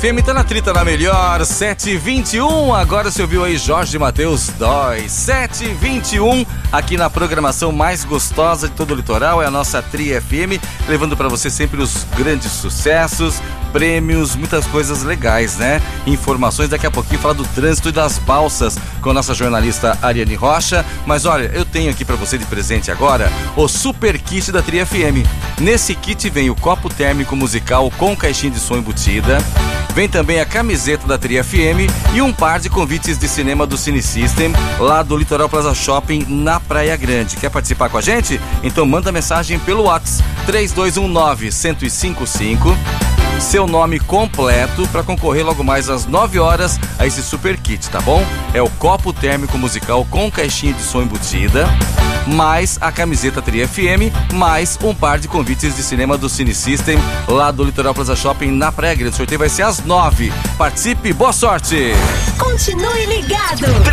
FM tá na trita na melhor, 7h21. Agora você ouviu aí Jorge Mateus Dói, 7h21. Aqui na programação mais gostosa de todo o litoral é a nossa Tri FM, levando pra você sempre os grandes sucessos, prêmios, muitas coisas legais, né? Informações, daqui a pouquinho falar do trânsito e das balsas com a nossa jornalista Ariane Rocha. Mas olha, eu tenho aqui pra você de presente agora o Super Kit da Tri FM. Nesse kit vem o copo térmico musical com caixinha de som embutida. Vem também a camiseta da Tri FM e um par de convites de cinema do Cine System, lá do Litoral Plaza Shopping, na Praia Grande. Quer participar com a gente? Então manda mensagem pelo WhatsApp 3219-1055, seu nome completo para concorrer logo mais às 9 horas a esse super kit, tá bom? É o copo térmico musical com caixinha de som embutida, mais a camiseta Tri FM, mais um par de convites de cinema do Cine System, lá do Litoral Plaza Shopping, na Praia Grande. O sorteio vai ser às 9. Participe, boa sorte! Continue ligado!